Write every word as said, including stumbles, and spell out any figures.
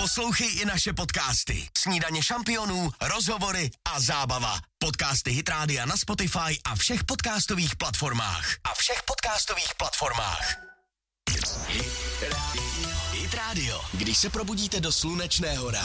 Poslouchej i naše podcasty. Snídaně šampionů, rozhovory a zábava. Podcasty Hit Rádia na Spotify a všech podcastových platformách. A všech podcastových platformách. Hit Radio. Hit Radio. Když se probudíte do slunečného rána.